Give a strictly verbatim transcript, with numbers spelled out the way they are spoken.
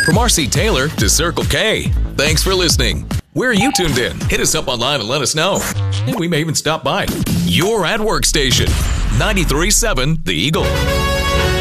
From R C Taylor to Circle K. Thanks for listening. Where are you tuned in? Hit us up online and let us know. And we may even stop by. Your at Work station. ninety-three point seven The Eagle.